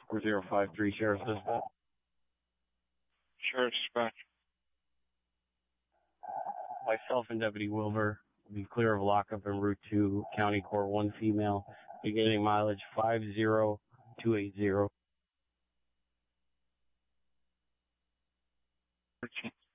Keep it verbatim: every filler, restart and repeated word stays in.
four zero five three, Sheriff's Dispatch. Sheriff's Dispatch. Myself and Deputy Wilbur will be clear of lockup en route to County Court, one female, beginning mileage five zero two eight zero.